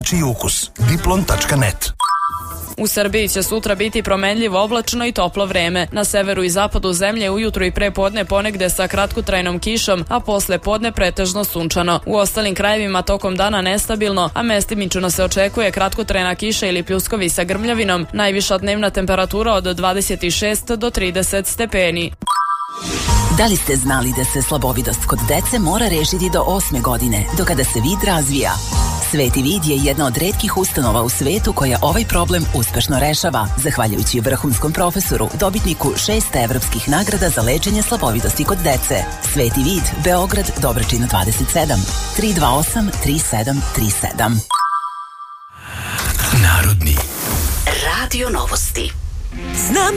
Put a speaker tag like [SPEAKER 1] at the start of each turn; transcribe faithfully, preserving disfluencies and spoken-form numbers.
[SPEAKER 1] čiji ukus. diplon tačka net.
[SPEAKER 2] U Srbiji će sutra biti promenljivo oblačno i toplo vreme. Na severu i zapadu zemlje ujutru i pre podne ponegde sa kratkotrajnom kišom, a posle podne pretežno sunčano. U ostalim krajevima tokom dana nestabilno, a mestimično se očekuje kratkotrajna kiša ili pljuskovi sa grmljavinom. Najviša dnevna temperatura od dvadeset šest do trideset stepeni.
[SPEAKER 3] Da li ste znali da se slabovidost kod dece mora rešiti do osme godine, do kada se vid razvija? Sveti vid je jedna od retkih ustanova u svetu koja ovaj problem uspešno rešava, zahvaljujući vrhunskom profesoru, dobitniku šest evropskih nagrada za lečenje slabovidosti kod dece. Sveti vid, Beograd, Dobračina dvadeset sedam, tri dva osam tri sedam tri sedam.
[SPEAKER 4] Narodni
[SPEAKER 3] Radio Novosti.
[SPEAKER 5] Znam